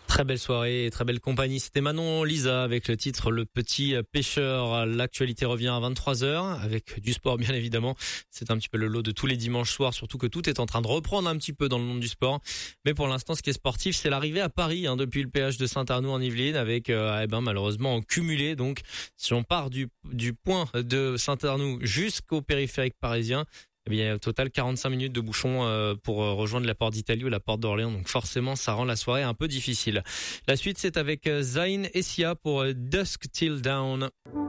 Très belle soirée et très belle compagnie. C'était Manon Lisa avec le titre Le Petit Pêcheur. L'actualité revient à 23h avec du sport bien évidemment. C'est un petit peu le lot de tous les dimanches soirs, surtout que tout est en train de reprendre un petit peu dans le monde du sport. Mais pour l'instant, ce qui est sportif, c'est l'arrivée à Paris depuis le péage de Saint-Arnoux en Yvelines avec malheureusement en cumulé. Donc si on part du point de Saint-Arnoux jusqu'au périphérique parisien, eh bien, au total, 45 minutes de bouchon pour rejoindre la porte d'Italie ou la porte d'Orléans. Donc forcément, ça rend la soirée un peu difficile. La suite, c'est avec Zayn et Sia pour Dusk Till Dawn.